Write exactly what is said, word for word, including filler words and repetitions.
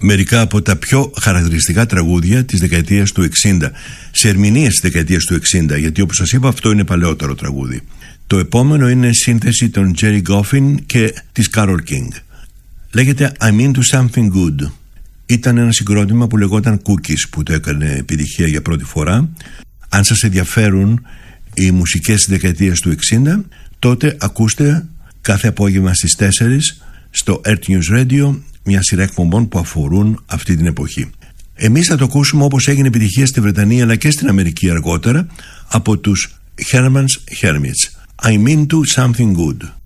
μερικά από τα πιο χαρακτηριστικά τραγούδια της δεκαετίας του εξήντα, σε ερμηνείες της δεκαετίας του εξήντα, γιατί όπως σας είπα αυτό είναι παλαιότερο τραγούδι. Το επόμενο είναι σύνθεση των Jerry Goffin και της Carole King. Λέγεται I'm into something good. Ήταν ένα συγκρότημα που λεγόταν Cookies που το έκανε επιτυχία για πρώτη φορά. Αν σας ενδιαφέρουν οι μουσικές της δεκαετίας του εξήντα, τότε ακούστε κάθε απόγευμα στις τέσσερις στο Earth News Radio μια σειρά εκπομπών που αφορούν αυτή την εποχή. Εμείς θα το ακούσουμε όπως έγινε επιτυχία στη Βρετανία αλλά και στην Αμερική αργότερα από τους Herman's Hermits. I'm into something good.